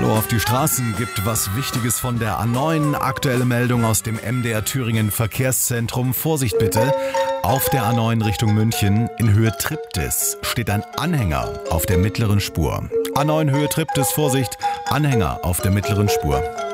Hallo, auf die Straßen gibt was Wichtiges von der A9. Aktuelle Meldung aus dem MDR Thüringen Verkehrszentrum. Vorsicht bitte, auf der A9 Richtung München in Höhe Triptis steht ein Anhänger auf der mittleren Spur. A9 Höhe Triptis, Vorsicht, Anhänger auf der mittleren Spur.